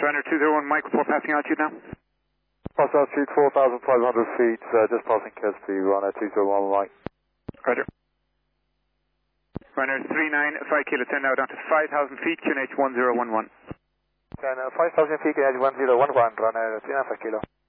Runner 201, Mike 4 passing altitude now. Pass altitude 4,500 feet, just passing KSP, runner 201, Mike. Roger. Runner 39, 5 kilo, 10 now down to 5,000 feet, QNH 1011. 5,000 feet, QNH 1011, runner 39, 5 kilo.